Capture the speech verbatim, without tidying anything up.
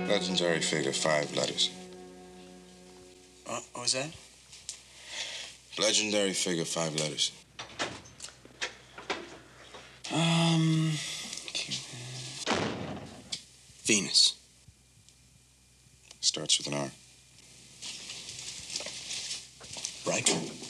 Legendary figure, five letters. What, what was that? Legendary figure, five letters. Um, Venus. Starts with an R. Riker.